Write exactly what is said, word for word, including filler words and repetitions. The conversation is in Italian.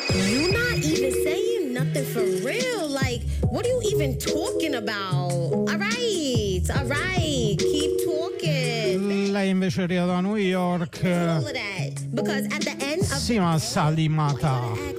You not even saying nothing for real. Like, what are you even talking about? All right, all right, keep talking. Lei invece arriva da New York. All of that. Because at the end of Sì, ma sa di Mata.